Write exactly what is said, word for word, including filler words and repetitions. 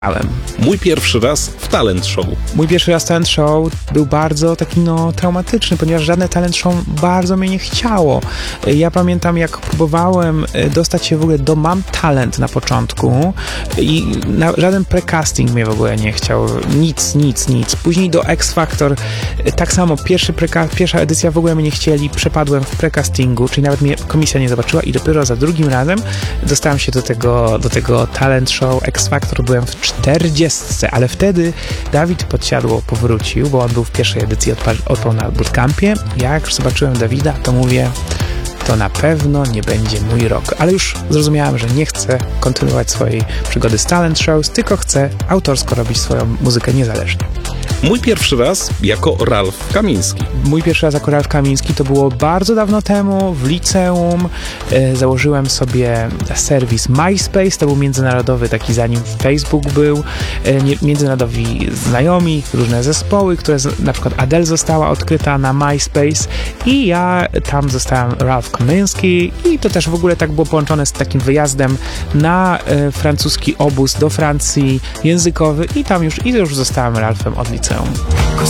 Mój pierwszy raz w talent show. Mój pierwszy raz talent show był bardzo taki no traumatyczny, ponieważ żadne talent show bardzo mnie nie chciało. Ja pamiętam, jak próbowałem dostać się w ogóle do Mam Talent na początku i na, żaden precasting mnie w ogóle nie chciał. Nic, nic, nic. Później do X Factor tak samo. Pierwszy preka- pierwsza edycja w ogóle mnie nie chcieli. Przepadłem w precastingu, czyli nawet mnie komisja nie zobaczyła i dopiero za drugim razem dostałem się do tego, do tego talent show X Factor. Byłem w czterdziestce, ale wtedy Dawid Podsiadło powrócił, bo on był w pierwszej edycji, odpa- odpał na bootcampie. Jak już zobaczyłem Dawida, to mówię, to na pewno nie będzie mój rok. Ale już zrozumiałem, że nie chcę kontynuować swojej przygody z talent shows, tylko chcę autorsko robić swoją muzykę niezależnie. Mój pierwszy raz jako Ralf Kamiński. Mój pierwszy raz jako Ralf Kamiński to było bardzo dawno temu, w liceum. E, założyłem sobie serwis MySpace, to był międzynarodowy, taki zanim Facebook był. E, nie, międzynarodowi znajomi, różne zespoły, które z, na przykład Adele została odkryta na MySpace i ja tam zostałem Ralf Kamiński i to też w ogóle tak było połączone z takim wyjazdem na e, francuski obóz do Francji językowy i tam już, i już zostałem Ralfem od liceum.